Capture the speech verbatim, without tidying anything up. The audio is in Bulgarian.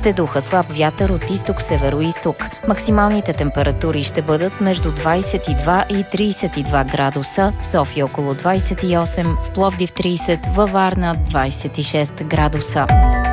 Ще духа слаб вятър от изток-северо-изток. Максималните температури ще бъдат между двадесет и два и тридесет и два градуса, в София около двадесет и осем, в Пловдив тридесет, във Варна двадесет и шест градуса.